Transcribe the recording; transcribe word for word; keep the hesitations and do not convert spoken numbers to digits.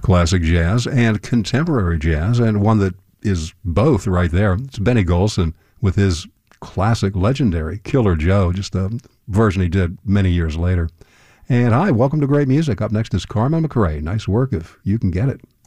classic jazz and contemporary jazz, and one that is both right there. It's Benny Golson with his classic, legendary Killer Joe, just a version he did many years later. And hi, welcome to Great Music. Up next is Carmen McRae. Nice work if you can get it.